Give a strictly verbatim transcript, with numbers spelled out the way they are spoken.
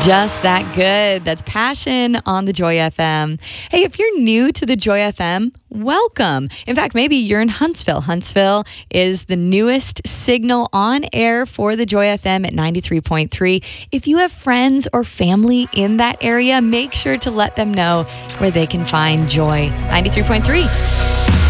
Just that good. That's Passion on the Joy F M. Hey, if you're new to the Joy F M, welcome. In fact, maybe you're in Huntsville. Huntsville is the newest signal on air for the Joy F M at ninety-three point three. If you have friends or family in that area, make sure to let them know where they can find Joy ninety-three point three.